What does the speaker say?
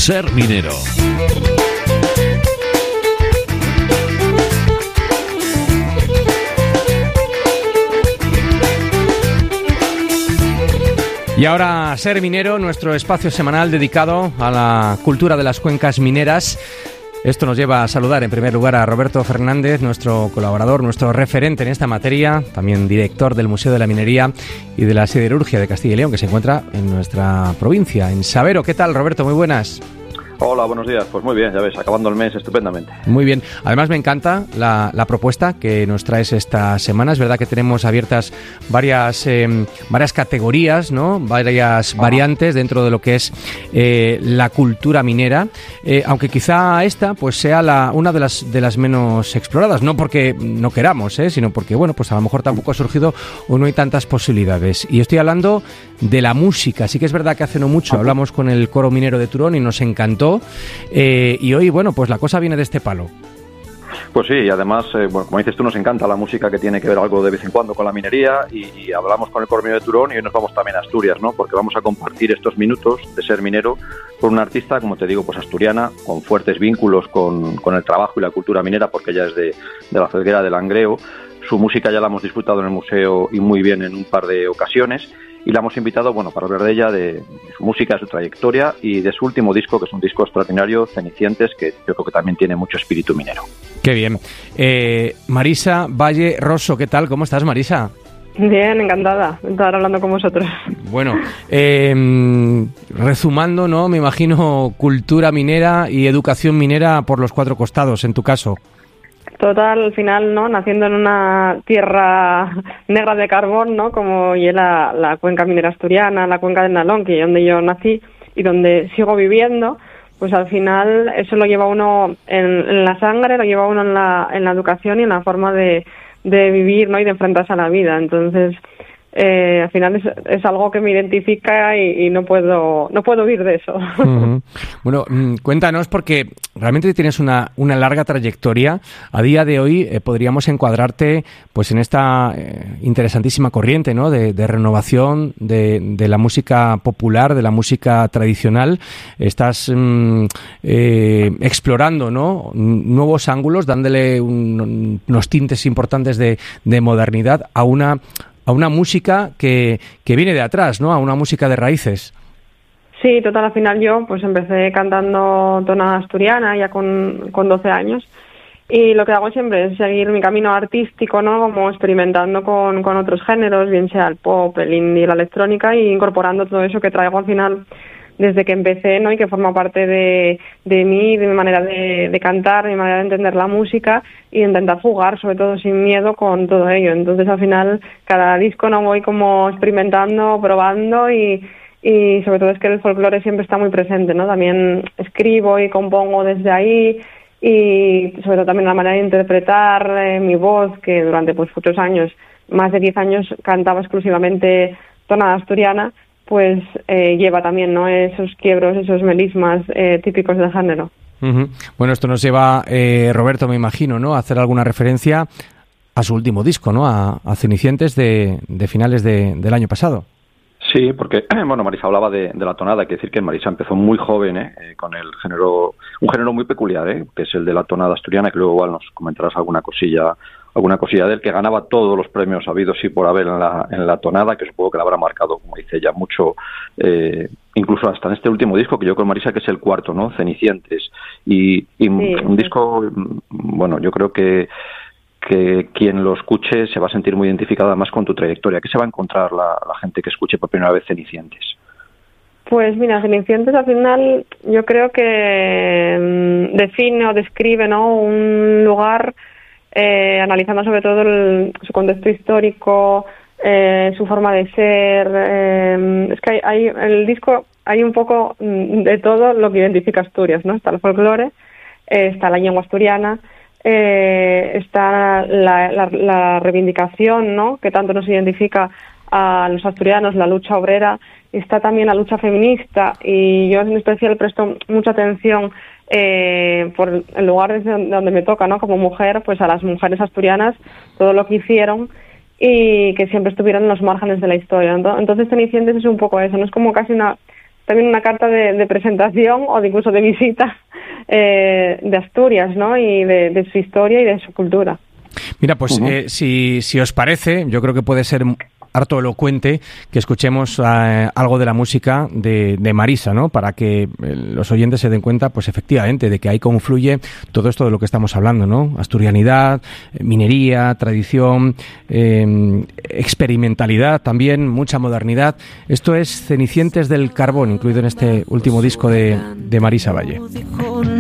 Ser Minero. Y ahora Ser Minero, nuestro espacio semanal dedicado a la cultura de las cuencas mineras. Esto nos lleva a saludar en primer lugar a Roberto Fernández, nuestro colaborador, nuestro referente en esta materia, también director del Museo de la Minería y de la Siderurgia de Castilla y León, que se encuentra en nuestra provincia, en Sabero. ¿Qué tal, Roberto? Muy buenas. Hola, buenos días. Pues muy bien, ya ves, acabando el mes estupendamente. Muy bien. Además me encanta la propuesta que nos traes esta semana. Es verdad que tenemos abiertas varias categorías, ¿no? Varias variantes dentro de lo que es la cultura minera, aunque quizá esta pues sea una de las menos exploradas, no porque no queramos, sino porque bueno, pues a lo mejor tampoco ha surgido o no hay tantas posibilidades. Y estoy hablando de la música. Sí que es verdad que hace no mucho hablamos con el Coro Minero de Turón y nos encantó. Y hoy, bueno, pues la cosa viene de este palo. Pues sí, y además, bueno, como dices tú, nos encanta la música que tiene que ver algo de vez en cuando con la minería y hablamos con el Coro Minero de Turón y hoy nos vamos también a Asturias, ¿no? Porque vamos a compartir estos minutos de Ser Minero con una artista, como te digo, pues asturiana, con fuertes vínculos con el trabajo y la cultura minera, porque ella es de la Felguera del Langreo. Su música ya la hemos disfrutado en el museo y muy bien en un par de ocasiones. Y la hemos invitado, bueno, para hablar de ella, de su música, de su trayectoria y de su último disco, que es un disco extraordinario, Cenicientes, que yo creo que también tiene mucho espíritu minero. Qué bien. Marisa Valle Rosso, ¿qué tal? ¿Cómo estás, Marisa? Bien, encantada de estar hablando con vosotros. Bueno, resumando, ¿no? Me imagino cultura minera y educación minera por los cuatro costados, en tu caso. Total, al final, ¿no? Naciendo en una tierra negra de carbón, ¿no? Como y la cuenca minera asturiana, la cuenca del Nalón, que es donde yo nací y donde sigo viviendo, pues al final eso lo lleva uno en la sangre, lo lleva uno en la educación y en la forma de vivir, ¿no? Y de enfrentarse a la vida. Entonces, al final es algo que me identifica y no puedo huir de eso. Uh-huh. Bueno, cuéntanos, porque realmente tienes una larga trayectoria. A día de hoy podríamos encuadrarte pues en esta interesantísima corriente, ¿no? de renovación de la música popular, de la música tradicional. Estás explorando, ¿no? Nuevos ángulos, dándole unos tintes importantes de modernidad a una música que viene de atrás, ¿no? A una música de raíces. Sí, total, al final yo pues empecé cantando tonada asturiana ya con 12 años y lo que hago siempre es seguir mi camino artístico, ¿no? Como experimentando con otros géneros, bien sea el pop, el indie, la electrónica, y incorporando todo eso que traigo al final desde que empecé, ¿no? Y que forma parte de mí, de mi manera de cantar, de mi manera de entender la música y de intentar jugar, sobre todo sin miedo, con todo ello. Entonces, al final, cada disco no voy como experimentando, probando y sobre todo es que el folclore siempre está muy presente, ¿no? También escribo y compongo desde ahí y sobre todo también la manera de interpretar mi voz, que durante pues muchos años, más de 10 años, cantaba exclusivamente tonada asturiana, pues lleva también, ¿no? Esos quiebros, esos melismas típicos del género. Uh-huh. Bueno, esto nos lleva, Roberto, me imagino, ¿no? A hacer alguna referencia a su último disco, ¿no? A Cenicientes de finales del año pasado. Sí, porque, bueno, Marisa hablaba de la tonada. Hay que decir que Marisa empezó muy joven, con el género, un género muy peculiar, que es el de la tonada asturiana, que luego igual nos comentarás alguna cosilla de él, que ganaba todos los premios habidos y por haber en la tonada, que supongo que la habrá marcado, como dice ella, mucho, incluso hasta en este último disco, que yo con Marisa, que es el cuarto, ¿no? Cenicientes. Y sí, un disco, bueno, yo creo que quien lo escuche se va a sentir muy identificada más con tu trayectoria. ¿Qué se va a encontrar la gente que escuche por primera vez Cenicientes? Pues mira, Cenicientes al final yo creo que define o describe, ¿no? Un lugar, analizando sobre todo su contexto histórico, su forma de ser. Es que hay el disco hay un poco de todo lo que identifica Asturias, ¿no? Está el folclore, está la lengua asturiana, está la reivindicación, ¿no? Que tanto nos identifica a los asturianos, la lucha obrera, está también la lucha feminista, y yo en especial presto mucha atención por el lugar desde donde me toca, ¿no? Como mujer, pues a las mujeres asturianas, todo lo que hicieron y que siempre estuvieron en los márgenes de la historia. Entonces Cenicientes es un poco eso, no es como casi una también una carta de presentación o incluso de visita de Asturias, ¿no? Y de su historia y de su cultura. Mira, pues si os parece, yo creo que puede ser harto elocuente que escuchemos algo de la música de Marisa, ¿no? Para que los oyentes se den cuenta, pues efectivamente, de que ahí confluye todo esto de lo que estamos hablando, ¿no? Asturianidad, minería, tradición, experimentalidad también, mucha modernidad. Esto es Cenicientes del Carbón, incluido en este último disco de Marisa Valle.